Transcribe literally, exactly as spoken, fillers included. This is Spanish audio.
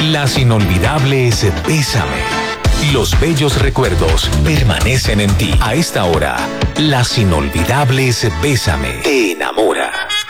Las inolvidables Bésame. Los bellos recuerdos permanecen en ti. A esta hora, las inolvidables Bésame te enamora.